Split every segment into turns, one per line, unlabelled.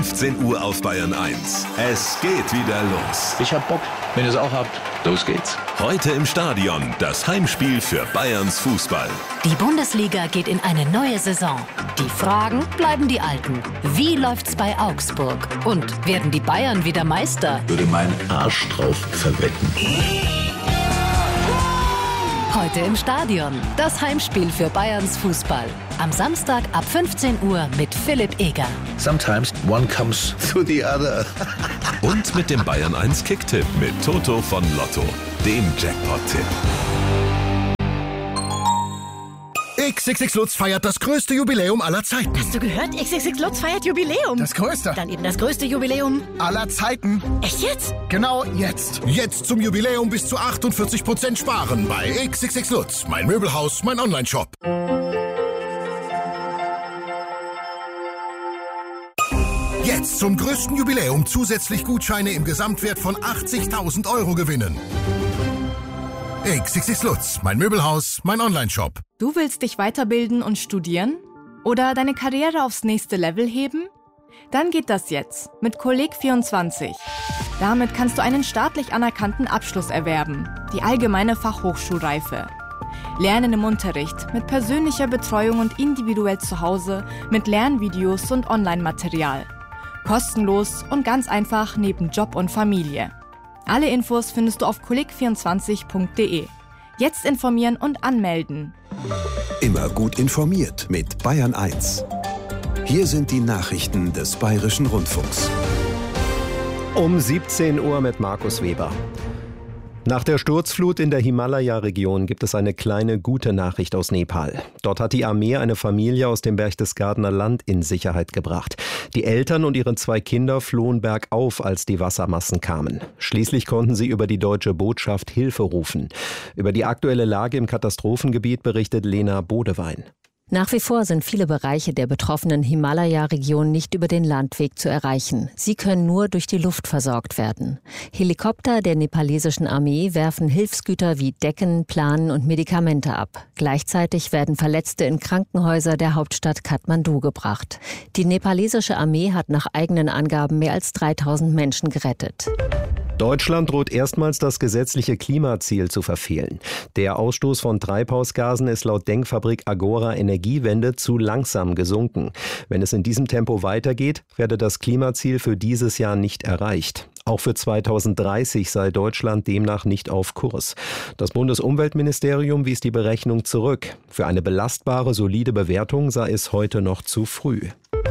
15 Uhr auf Bayern 1. Es geht wieder los.
Ich hab Bock. Wenn ihr es auch habt, los geht's.
Heute im Stadion das Heimspiel für Bayerns Fußball.
Die Bundesliga geht in eine neue Saison. Die Fragen bleiben die alten. Wie läuft's bei Augsburg? Und werden die Bayern wieder Meister?
Würde meinen Arsch drauf verwetten.
Heute im Stadion. Das Heimspiel für Bayerns Fußball. Am Samstag ab 15 Uhr mit Philipp Eger.
Sometimes one comes through the other.
Und mit dem Bayern 1 Kicktipp mit Toto von Lotto, dem Jackpot-Tipp.
XXX Lutz feiert das größte Jubiläum aller Zeiten.
Hast du gehört? XXX Lutz feiert Jubiläum.
Das größte.
Dann eben das größte Jubiläum
Aller Zeiten.
Echt jetzt?
Genau jetzt. Jetzt zum Jubiläum bis zu 48% sparen bei XXX Lutz. Mein Möbelhaus, mein Onlineshop. Jetzt zum größten Jubiläum zusätzlich Gutscheine im Gesamtwert von 80.000 € gewinnen. XXX Lutz, mein Möbelhaus, mein Onlineshop.
Du willst dich weiterbilden und studieren? Oder deine Karriere aufs nächste Level heben? Dann geht das jetzt mit Kolleg24. Damit kannst du einen staatlich anerkannten Abschluss erwerben, die allgemeine Fachhochschulreife. Lernen im Unterricht, mit persönlicher Betreuung und individuell zu Hause, mit Lernvideos und Online-Material. Kostenlos und ganz einfach neben Job und Familie. Alle Infos findest du auf kolleg24.de. Jetzt informieren und anmelden.
Immer gut informiert mit Bayern 1. Hier sind die Nachrichten des Bayerischen Rundfunks.
Um 17 Uhr mit Markus Weber. Nach der Sturzflut in der Himalaya-Region gibt es eine kleine gute Nachricht aus Nepal. Dort hat die Armee eine Familie aus dem Berchtesgadener Land in Sicherheit gebracht. Die Eltern und ihre 2 Kinder flohen bergauf, als die Wassermassen kamen. Schließlich konnten sie über die deutsche Botschaft Hilfe rufen. Über die aktuelle Lage im Katastrophengebiet berichtet Lena Bodewein.
Nach wie vor sind viele Bereiche der betroffenen Himalaya-Region nicht über den Landweg zu erreichen. Sie können nur durch die Luft versorgt werden. Helikopter der nepalesischen Armee werfen Hilfsgüter wie Decken, Planen und Medikamente ab. Gleichzeitig werden Verletzte in Krankenhäuser der Hauptstadt Kathmandu gebracht. Die nepalesische Armee hat nach eigenen Angaben mehr als 3000 Menschen gerettet.
Deutschland droht erstmals das gesetzliche Klimaziel zu verfehlen. Der Ausstoß von Treibhausgasen ist laut Denkfabrik Agora Energiewende zu langsam gesunken. Wenn es in diesem Tempo weitergeht, werde das Klimaziel für dieses Jahr nicht erreicht. Auch für 2030 sei Deutschland demnach nicht auf Kurs. Das Bundesumweltministerium wies die Berechnung zurück. Für eine belastbare, solide Bewertung sei es heute noch zu früh.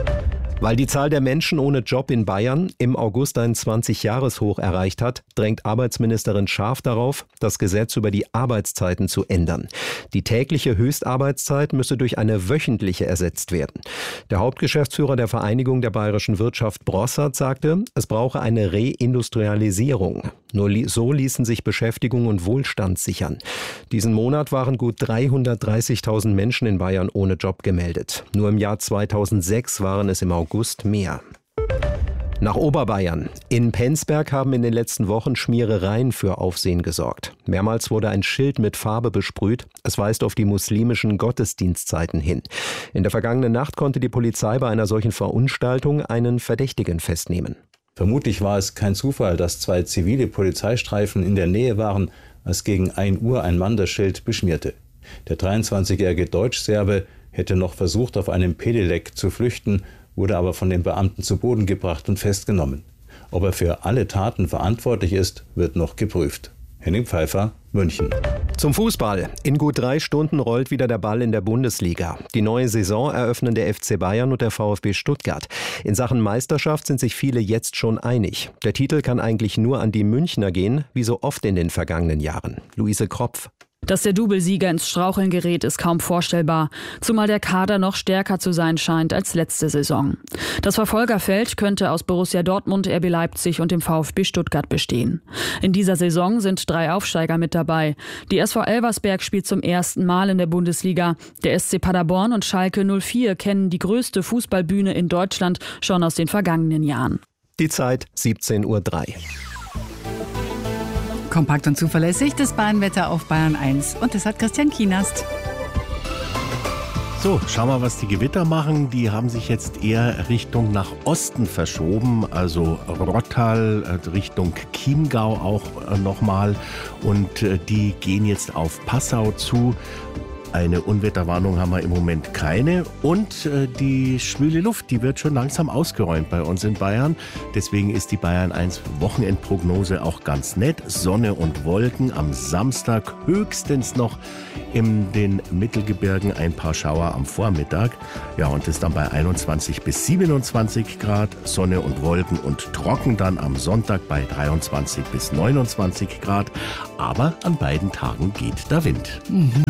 Weil die Zahl der Menschen ohne Job in Bayern im August ein 20-Jahres-Hoch erreicht hat, drängt Arbeitsministerin Scharf darauf, das Gesetz über die Arbeitszeiten zu ändern. Die tägliche Höchstarbeitszeit müsse durch eine wöchentliche ersetzt werden. Der Hauptgeschäftsführer der Vereinigung der bayerischen Wirtschaft Brossard sagte, es brauche eine Reindustrialisierung. Nur so ließen sich Beschäftigung und Wohlstand sichern. Diesen Monat waren gut 330.000 Menschen in Bayern ohne Job gemeldet. Nur im Jahr 2006 waren es im August mehr. Nach Oberbayern. In Penzberg haben in den letzten Wochen Schmierereien für Aufsehen gesorgt. Mehrmals wurde ein Schild mit Farbe besprüht. Es weist auf die muslimischen Gottesdienstzeiten hin. In der vergangenen Nacht konnte die Polizei bei einer solchen Verunstaltung einen Verdächtigen festnehmen.
Vermutlich war es kein Zufall, dass 2 zivile Polizeistreifen in der Nähe waren, als gegen 1 Uhr ein Mann das Schild beschmierte. Der 23-jährige Deutsch-Serbe hätte noch versucht, auf einem Pedelec zu flüchten, wurde aber von den Beamten zu Boden gebracht und festgenommen. Ob er für alle Taten verantwortlich ist, wird noch geprüft. Henning Pfeiffer, München.
Zum Fußball. In gut 3 Stunden rollt wieder der Ball in der Bundesliga. Die neue Saison eröffnen der FC Bayern und der VfB Stuttgart. In Sachen Meisterschaft sind sich viele jetzt schon einig. Der Titel kann eigentlich nur an die Münchner gehen, wie so oft in den vergangenen Jahren. Luise Kropf.
Dass der Doublesieger ins Straucheln gerät, ist kaum vorstellbar, zumal der Kader noch stärker zu sein scheint als letzte Saison. Das Verfolgerfeld könnte aus Borussia Dortmund, RB Leipzig und dem VfB Stuttgart bestehen. In dieser Saison sind 3 Aufsteiger mit dabei. Die SV Elversberg spielt zum ersten Mal in der Bundesliga. Der SC Paderborn und Schalke 04 kennen die größte Fußballbühne in Deutschland schon aus den vergangenen Jahren.
Die Zeit 17:03 Uhr.
Kompakt und zuverlässig das Bahnwetter auf Bayern 1. Und das hat Christian Kienast. So, schauen wir, was die Gewitter machen. Die haben sich jetzt eher Richtung nach Osten verschoben, also Rottal, Richtung Chiemgau auch nochmal. Und die gehen jetzt auf Passau zu. Eine Unwetterwarnung haben wir im Moment keine. Und die schwüle Luft, die wird schon langsam ausgeräumt bei uns in Bayern. Deswegen ist die Bayern 1 Wochenendprognose auch ganz nett. Sonne und Wolken am Samstag, höchstens noch in den Mittelgebirgen ein paar Schauer am Vormittag. Ja, und das dann bei 21 bis 27 Grad. Sonne und Wolken und trocken dann am Sonntag bei 23 bis 29 Grad. Aber an beiden Tagen geht der Wind.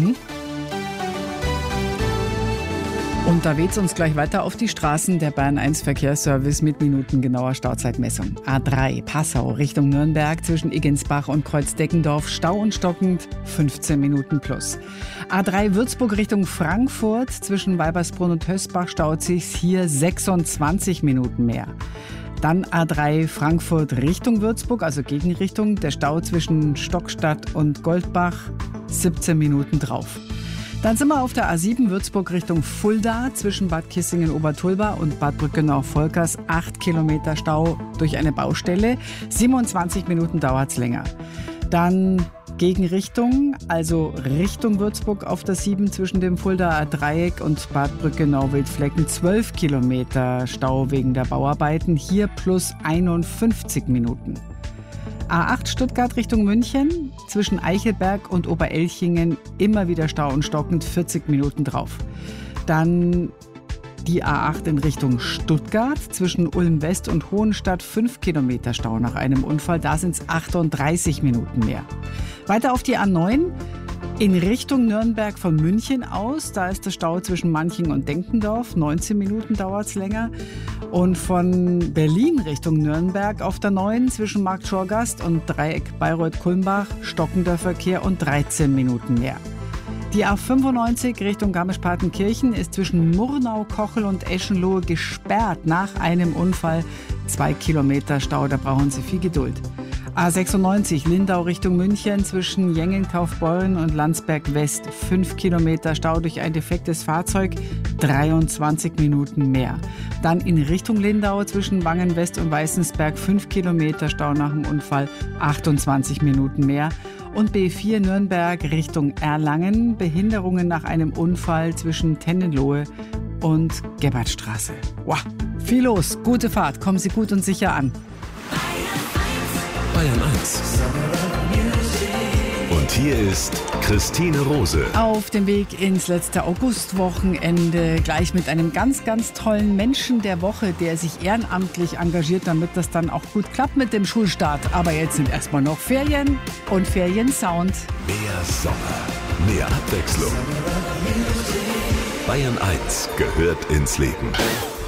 Und da weht's uns gleich weiter auf die Straßen. Der Bayern 1 Verkehrsservice mit minutengenauer Stauzeitmessung. A3 Passau Richtung Nürnberg zwischen Iggensbach und Kreuzdeckendorf. Stau und stockend 15 Minuten plus. A3 Würzburg Richtung Frankfurt zwischen Weibersbrunn und Hösbach staut sich's hier 26 Minuten mehr. Dann A3 Frankfurt Richtung Würzburg, also Gegenrichtung. Der Stau zwischen Stockstadt und Goldbach 17 Minuten drauf. Dann sind wir auf der A7 Würzburg Richtung Fulda zwischen Bad Kissingen-Obertulba und Bad Brückenau-Volkers. 8 Kilometer Stau durch eine Baustelle. 27 Minuten dauert's länger. Dann Gegenrichtung, also Richtung Würzburg auf der 7 zwischen dem Fuldaer Dreieck und Bad Brückenau-Wildflecken. 12 Kilometer Stau wegen der Bauarbeiten. Hier plus 51 Minuten. A8 Stuttgart Richtung München, zwischen Eichelberg und Oberelchingen immer wieder Stau und stockend, 40 Minuten drauf. Dann die A8 in Richtung Stuttgart, zwischen Ulm West und Hohenstadt, 5 Kilometer Stau nach einem Unfall, da sind es 38 Minuten mehr. Weiter auf die A9. In Richtung Nürnberg von München aus, da ist der Stau zwischen Manching und Denkendorf, 19 Minuten dauert es länger. Und von Berlin Richtung Nürnberg auf der 9 zwischen Marktschorgast und Dreieck Bayreuth-Kulmbach stockender Verkehr und 13 Minuten mehr. Die A95 Richtung Garmisch-Partenkirchen ist zwischen Murnau-Kochel und Eschenlohe gesperrt nach einem Unfall. 2 Kilometer Stau, da brauchen Sie viel Geduld. A96 Lindau Richtung München zwischen Jengen-Kaufbeuren und Landsberg West. 5 Kilometer Stau durch ein defektes Fahrzeug, 23 Minuten mehr. Dann in Richtung Lindau zwischen Wangen West und Weißensberg 5 Kilometer Stau nach dem Unfall, 28 Minuten mehr. Und B4 Nürnberg Richtung Erlangen, Behinderungen nach einem Unfall zwischen Tennenlohe und Gebhardstraße. Wow, viel los, gute Fahrt, kommen Sie gut und sicher an.
Bayern 1. Und hier ist Christine Rose.
Auf dem Weg ins letzte Augustwochenende, gleich mit einem ganz, ganz tollen Menschen der Woche, der sich ehrenamtlich engagiert, damit das dann auch gut klappt mit dem Schulstart. Aber jetzt sind erstmal noch Ferien und Feriensound.
Mehr Sommer, mehr Abwechslung. Bayern 1 gehört ins Leben.